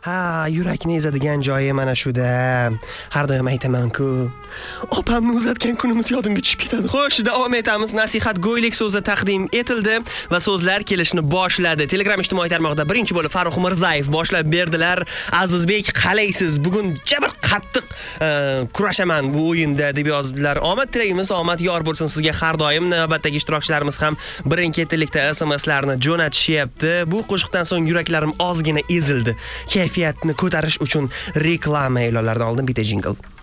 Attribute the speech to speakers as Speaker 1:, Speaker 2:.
Speaker 1: Ha, yurakni ezadigan joyi mana shuda. Har doim aytaman-ku. Opamni uzatgan kunimiz yodimga tushib ketadi. Xo'sh, davom etamiz. Nasihat go'ylik so'zi taqdim etildi va so'zlar kelishni boshladi. Telegram ijtimoiy tarmog'ida birinchi bo'lib Farruh Mirzayev boshlab berdilar. Azizbek, qalaysiz? Bugun jabr qattiq kurashaman bu o'yinda deb yozdilar. Omad tilaymiz, omad yor bo'lsin sizga har doim. Navbatdagi ishtirokchilarimiz ham birin-ketinlikda SMSlarni jo'natishyapti. Bu qo'shiqdan so'ng yuraklarim ozgina ezildi. Kayfiyatni ko'tarish uchun reklama e'lonlaridan oldin bitta jingle.